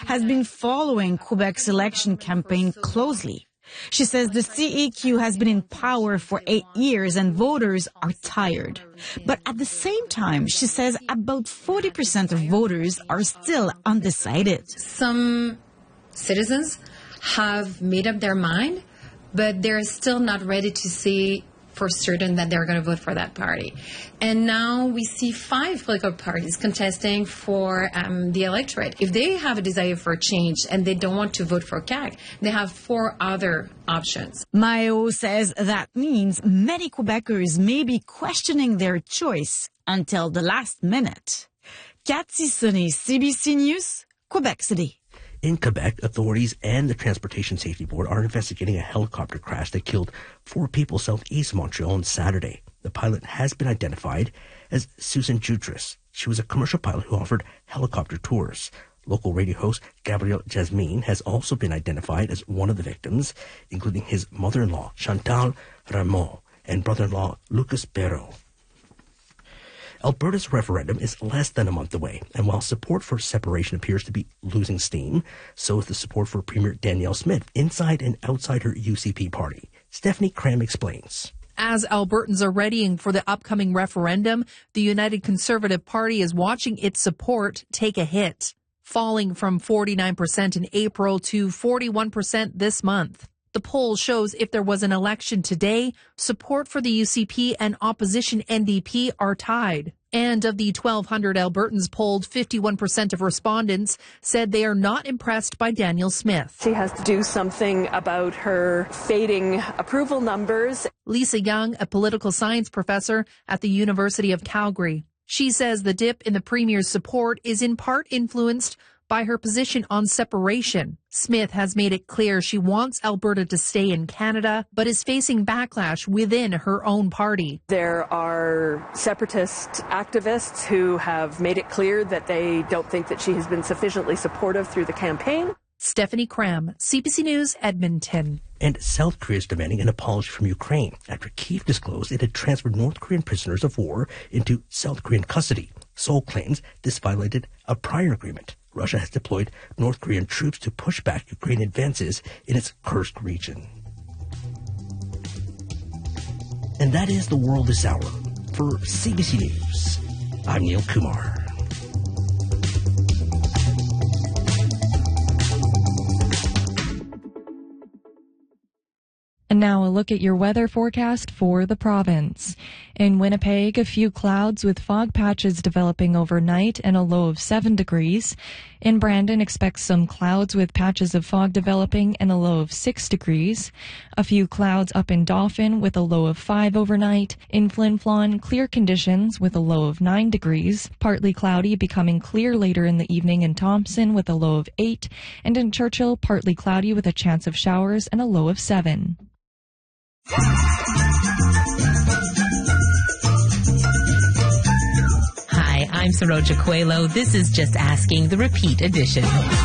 has been following Quebec's election campaign closely. She says the CEQ has been in power for 8 years and voters are tired. But at the same time, she says about 40% of voters are still undecided. Some citizens have made up their mind, but they're still not ready to say for certain that they're going to vote for that party. And now we see 5 political parties contesting for the electorate. If they have a desire for change and they don't want to vote for CAQ, they have 4 other options. Mayo says that means many Quebecers may be questioning their choice until the last minute. Cathy Sonnet, CBC News, Quebec City. In Quebec, authorities and the Transportation Safety Board are investigating a helicopter crash that killed 4 people southeast of Montreal on Saturday. The pilot has been identified as Susan Jutras. She was a commercial pilot who offered helicopter tours. Local radio host Gabriel Jasmine has also been identified as one of the victims, including his mother-in-law, Chantal Ramon, and brother-in-law, Lucas Barreau. Alberta's referendum is less than a month away, and while support for separation appears to be losing steam, so is the support for Premier Danielle Smith inside and outside her UCP party. Stephanie Cram explains. As Albertans are readying for the upcoming referendum, the United Conservative Party is watching its support take a hit, falling from 49% in April to 41% this month. The poll shows if there was an election today, support for the UCP and opposition NDP are tied. And of the 1,200 Albertans polled, 51% of respondents said they are not impressed by Danielle Smith. She has to do something about her fading approval numbers. Lisa Young, a political science professor at the University of Calgary. She says the dip in the Premier's support is in part influenced by her position on separation. Smith has made it clear she wants Alberta to stay in Canada, but is facing backlash within her own party. There are separatist activists who have made it clear that they don't think that she has been sufficiently supportive through the campaign. Stephanie Cram, CBC News, Edmonton. And South Korea is demanding an apology from Ukraine after Kyiv disclosed it had transferred North Korean prisoners of war into South Korean custody. Seoul claims this violated a prior agreement. Russia has deployed North Korean troops to push back Ukrainian advances in its Kursk region. And that is the world this hour. For CBC News, I'm Neil Kumar. And now a look at your weather forecast for the province. In Winnipeg, a few clouds with fog patches developing overnight and a low of 7 degrees. In Brandon, expect some clouds with patches of fog developing and a low of 6 degrees. A few clouds up in Dauphin with a low of 5 overnight. In Flin Flon, clear conditions with a low of 9 degrees. Partly cloudy, becoming clear later in the evening in Thompson with a low of 8. And in Churchill, partly cloudy with a chance of showers and a low of 7. Hi, I'm Saroja Coelho. This is Just Asking, the repeat edition.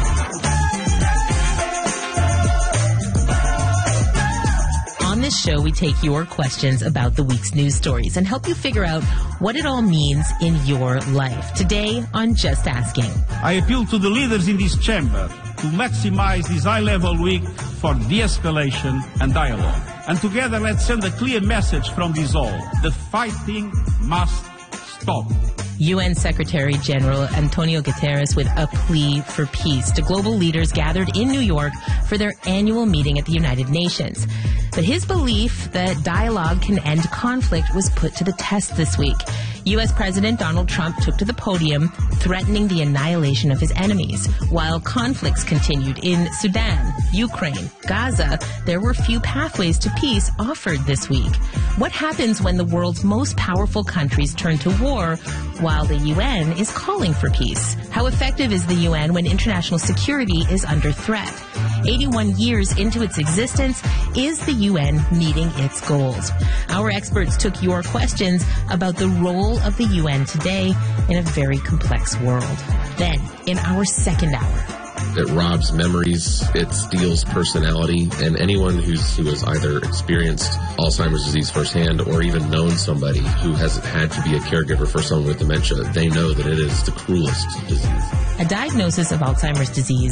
On this show, we take your questions about the week's news stories and help you figure out what it all means in your life. Today on Just Asking. I appeal to the leaders in this chamber to maximize this high-level week for de-escalation and dialogue. And together, let's send a clear message from this hall. The fighting must stop. UN Secretary General Antonio Guterres with a plea for peace to global leaders gathered in New York for their annual meeting at the United Nations. But his belief that dialogue can end conflict was put to the test this week. U.S. President Donald Trump took to the podium, threatening the annihilation of his enemies. While conflicts continued in Sudan, Ukraine, Gaza, there were few pathways to peace offered this week. What happens when the world's most powerful countries turn to war while the UN is calling for peace? How effective is the UN when international security is under threat? 81 years into its existence, is the UN meeting its goals? Our experts took your questions about the role of the UN today in a very complex world. Then, in our second hour, it robs memories, it steals personality, and anyone who has either experienced Alzheimer's disease firsthand or even known somebody who has had to be a caregiver for someone with dementia, they know that it is the cruelest disease. A diagnosis of Alzheimer's disease